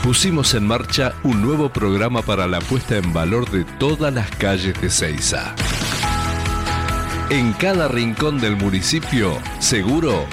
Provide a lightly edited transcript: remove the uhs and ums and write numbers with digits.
pusimos en marcha un nuevo programa para la puesta en valor de todas las calles de Seiza. En cada rincón del municipio, seguro